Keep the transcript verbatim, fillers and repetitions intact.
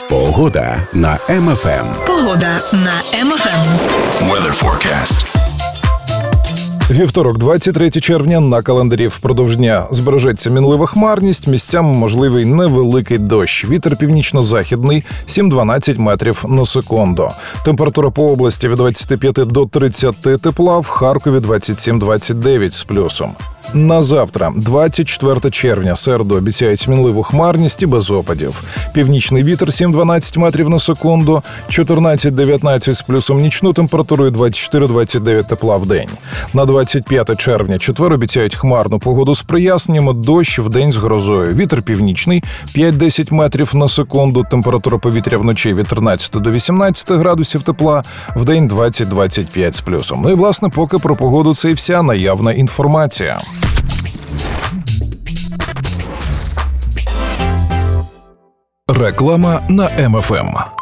Погода на Ем Еф Ем. Погода на Ем Еф Ем. Weather forecast. Вівторок, двадцять третє червня, на календарі. Впродовж дня збережеться мінлива хмарність, місцями можливий невеликий дощ. Вітер північно-західний сім-дванадцять метрів на секунду. Температура по області від двадцяти п'яти до тридцяти тепла, в Харкові двадцять сім - двадцять дев'ять з плюсом. На завтра, двадцять четверте червня, середу, обіцяють мінливу хмарність і без опадів. Північний вітер сім-дванадцять метрів на секунду, чотирнадцять - дев'ятнадцять з плюсом нічну температуру і двадцять чотири - двадцять дев'ять тепла в день. На двадцять п'яте червня, четвер, обіцяють хмарну погоду з проясненнями, дощ вдень з грозою. Вітер північний п'ять - десять метрів на секунду, температура повітря вночі від тринадцяти до вісімнадцяти градусів тепла, вдень двадцять - двадцять п'ять з плюсом. Ну і, власне, поки про погоду це і вся наявна інформація. Реклама на Ем Еф Ем.